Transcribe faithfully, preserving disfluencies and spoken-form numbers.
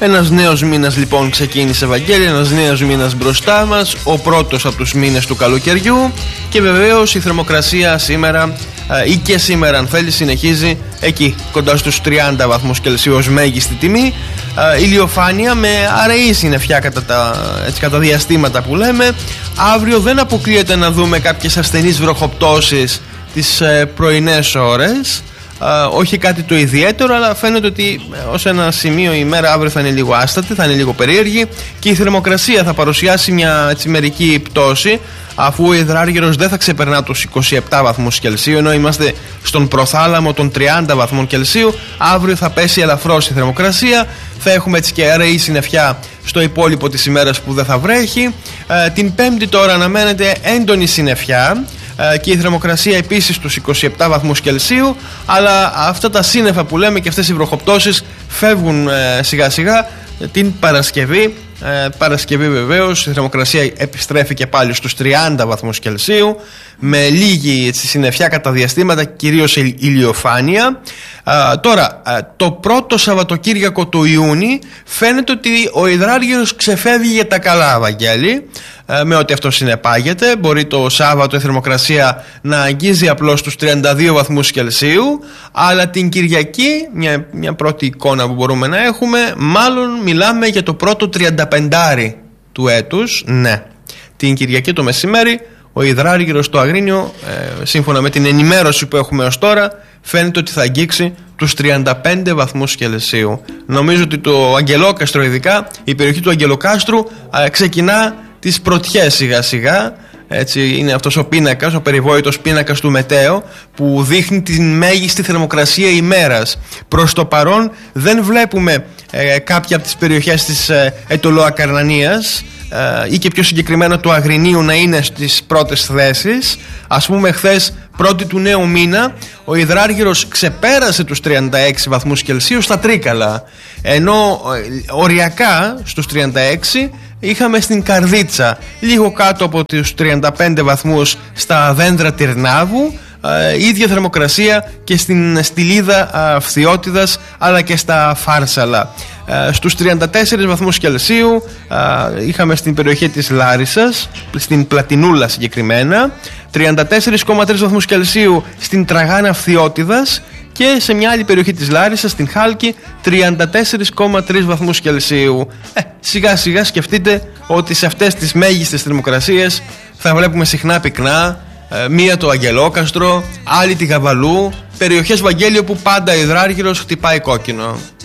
Ένας νέος μήνας λοιπόν ξεκίνησε, Βαγγέλη, ένας νέος μήνας μπροστά μας, ο πρώτος από τους μήνες του καλοκαιριού, και βεβαίως η θερμοκρασία σήμερα ή και σήμερα αν θέλει συνεχίζει εκεί κοντά στους τριάντα βαθμούς Κελσίου ως μέγιστη τιμή. Ηλιοφάνεια με αραιή συννεφιά κατά τα, έτσι, κατά διαστήματα που λέμε. Αύριο δεν αποκλείεται να δούμε κάποιες ασθενείς βροχοπτώσεις τις ε, πρωινές ώρες. Uh, όχι κάτι το ιδιαίτερο, αλλά φαίνεται ότι ως ένα σημείο η ημέρα αύριο θα είναι λίγο άστατη, θα είναι λίγο περίεργη, και η θερμοκρασία θα παρουσιάσει μια έτσι, μερική πτώση, αφού ο υδράργυρος δεν θα ξεπερνά τους είκοσι επτά βαθμούς Κελσίου, ενώ είμαστε στον προθάλαμο των τριάντα βαθμών Κελσίου. Αύριο θα πέσει ελαφρώς η θερμοκρασία, θα έχουμε έτσι και αραιή συννεφιά στο υπόλοιπο της ημέρας που δεν θα βρέχει. Uh, την Πέμπτη τώρα αναμένεται έντονη συννεφιά και η θερμοκρασία επίσης στους είκοσι επτά βαθμούς Κελσίου, αλλά αυτά τα σύννεφα που λέμε και αυτές οι βροχοπτώσεις φεύγουν ε, σιγά σιγά την Παρασκευή. Ε, Παρασκευή βεβαίως η θερμοκρασία επιστρέφει και πάλι στους τριάντα βαθμούς Κελσίου, με λίγη έτσι, συννεφιά κατά διαστήματα, κυρίως ηλιοφάνεια. Ε, τώρα, ε, το πρώτο Σαββατοκύριακο του Ιούνιου φαίνεται ότι ο υδράργυρος ξεφεύγει για τα καλά, Βαγγέλη, ε, με ό,τι αυτό συνεπάγεται. Μπορεί το Σάββατο η θερμοκρασία να αγγίζει απλώς τους τριάντα δύο βαθμούς Κελσίου, αλλά την Κυριακή, μια, μια πρώτη εικόνα που μπορούμε να έχουμε, μάλλον μιλάμε για το πρώτο τριάντα πεντάρι του έτους. Ναι, την Κυριακή το μεσημέρι ο υδράργυρος στο Αγρίνιο, ε, σύμφωνα με την ενημέρωση που έχουμε ως τώρα, φαίνεται ότι θα αγγίξει τους τριάντα πέντε βαθμούς Κελσίου. Νομίζω ότι το Αγγελόκαστρο, ειδικά η περιοχή του Αγγελοκάστρου, ε, ξεκινά τις πρωτιές σιγά σιγά. Έτσι, είναι αυτός ο πίνακας, ο περιβόητος πίνακας του μετέο, που δείχνει την μέγιστη θερμοκρασία ημέρας. Προς το παρόν δεν βλέπουμε ε, κάποια από τις περιοχές της ε, Αιτωλοακαρνανίας ε, ή και πιο συγκεκριμένα του Αγρινίου να είναι στις πρώτες θέσεις. Ας πούμε, χθες πρώτη του νέου μήνα ο υδράργυρος ξεπέρασε τους τριάντα έξι βαθμούς Κελσίου στα Τρίκαλα, ενώ ε, οριακά στους τριάντα έξι είχαμε στην Καρδίτσα, λίγο κάτω από τους τριάντα πέντε βαθμούς στα δέντρα Τυρνάβου, ε, ίδια θερμοκρασία και στην Στυλίδα ε, Φθιώτιδας, αλλά και στα Φάρσαλα. Ε, στους τριάντα τέσσερις βαθμούς Κελσίου ε, είχαμε στην περιοχή της Λάρισσας, στην Πλατινούλα συγκεκριμένα, τριάντα τέσσερα κόμμα τρία βαθμούς Κελσίου στην Τραγάνα Φθιώτιδας, και σε μια άλλη περιοχή της Λάρισσας, στην Χάλκη, τριάντα τέσσερα κόμμα τρία βαθμούς Κελσίου. Ε, σιγά σιγά σκεφτείτε ότι σε αυτές τις μέγιστες θερμοκρασίες θα βλέπουμε συχνά πυκνά, ε, μία το Αγγελόκαστρο, άλλη τη Γαβαλού, περιοχές, Βαγγέλιο, που πάντα υδράργυρος χτυπάει κόκκινο.